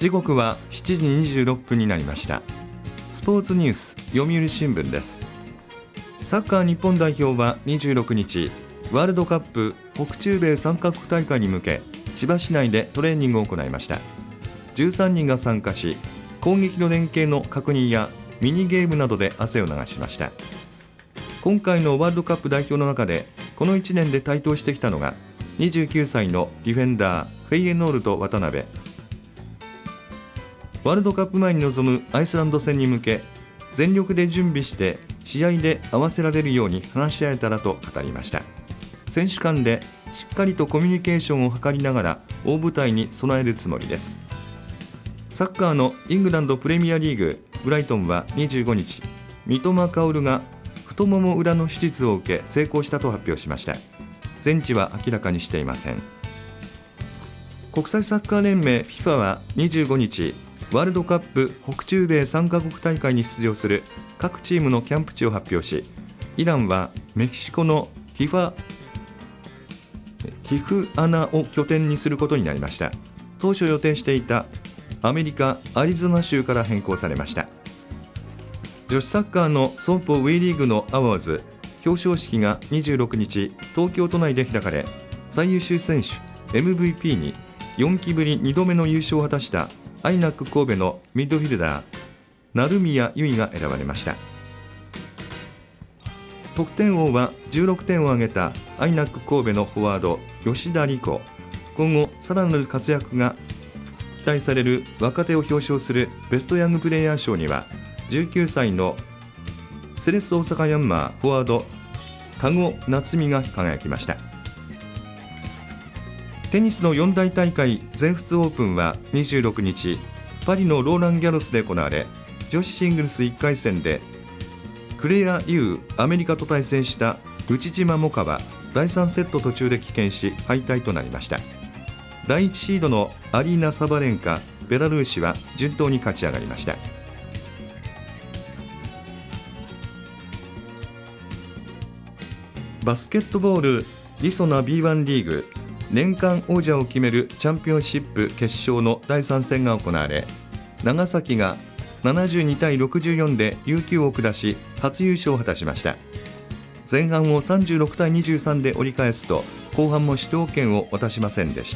時刻は7時26分になりました。スポーツニュース読売新聞です。サッカー日本代表は26日ワールドカップ北中米3カ国大会に向け千葉市内でトレーニングを行いました。13人が参加し、攻撃の連携の確認やミニゲームなどで汗を流しました。今回のワールドカップ代表の中でこの1年で台頭してきたのが29歳のディフェンダーフェイエノールト渡辺。ワールドカップ前に臨むアイスランド戦に向け全力で準備して試合で合わせられるように話し合えたらと語りました。選手間でしっかりとコミュニケーションを図りながら大舞台に備えるつもりです。サッカーのイングランドプレミアリーグブライトンは25日三笘薫が太もも裏の手術を受け成功したと発表しました。全治は明らかにしていません。国際サッカー連盟 FIFA は25日ワールドカップ北中米3カ国大会に出場する各チームのキャンプ地を発表し、イランはメキシコのティフアナを拠点にすることになりました。当初予定していたアメリカ・アリゾナ州から変更されました。女子サッカーのソンポ WE リーグのアワーズ表彰式が26日東京都内で開かれ、最優秀選手 MVP に4期ぶり2度目の優勝を果たしたアイナック神戸のミッドフィルダー成宮唯が選ばれました。得点王は16点を挙げたアイナック神戸のフォワード吉田理子。今後さらなる活躍が期待される若手を表彰するベストヤングプレイヤー賞には19歳のセレッソ大阪ヤンマーフォワード田子夏美が輝きました。テニスの四大大会全仏オープンは26日パリのローランギャロスで行われ、女子シングルス1回戦でクレア・ユーアメリカと対戦した内島萌花は第3セット途中で棄権し敗退となりました。第1シードのアリーナ・サバレンカベラルーシは順当に勝ち上がりました。バスケットボールりそな B1 リーグ年間王者を決めるチャンピオンシップ決勝の第3戦が行われ、長崎が72対64で琉球を下し初優勝を果たしました。前半を36対23で折り返すと後半も主導権を渡しませんでした。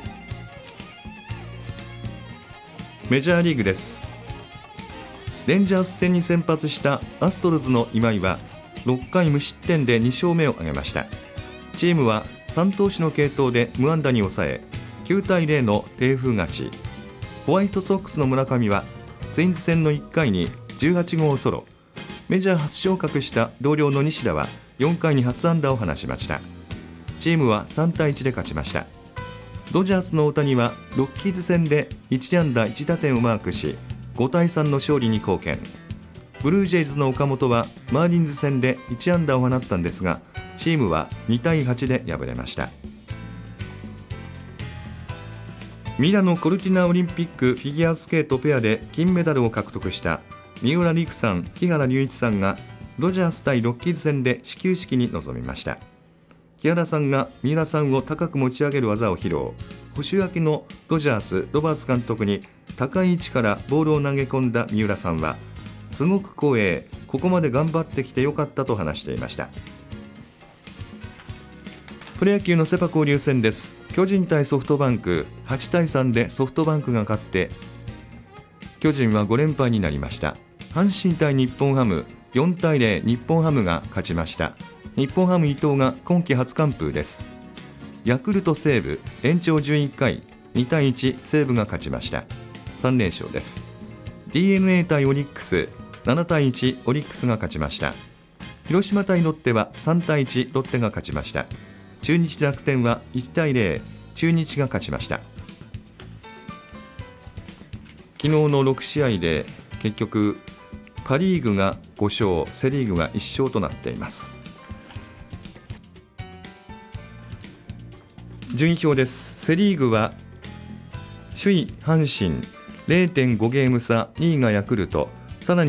メジャーリーグです。レンジャース戦に先発したアストロズの今井は6回無失点で2勝目を挙げました。チームは3投手の継投で無安打に抑え9対0の冷風勝ち。ホワイトソックスの村上はツインズ戦の1回に18号ソロ。メジャー初昇格した同僚の西田は4回に初安打を放ちました。チームは3対1で勝ちました。ドジャースの大谷はロッキーズ戦で1安打1打点をマークし5対3の勝利に貢献。ブルージェイズの岡本はマーリンズ戦で1安打を放ったんですがチームは2対8で敗れました。ミラノコルティナオリンピックフィギュアスケートペアで金メダルを獲得した三浦璃来さん、木原龍一さんがドジャース対ロッキーズ戦で始球式に臨みました。木原さんが三浦さんを高く持ち上げる技を披露。保守明けのドジャースロバーツ監督に高い位置からボールを投げ込んだ三浦さんはすごく光栄、ここまで頑張ってきてよかったと話していました。プロ野球のセパ交流戦です。巨人対ソフトバンク8対3でソフトバンクが勝って巨人は5連敗になりました。阪神対日本ハム4対0日本ハムが勝ちました。日本ハム伊藤が今季初完封です。ヤクルト西武延長11回2対1西武が勝ちました。3連勝です。 DNA 対オリックス7対1オリックスが勝ちました。広島対ロッテは3対1ロッテが勝ちました。中日楽天は1対0中日が勝ちました。昨日の6試合で結局パリーグが5勝セリーグが1勝となっています。順位表です。セリーグは首位阪神 0.5 ゲーム差、2位がヤクルト、さらに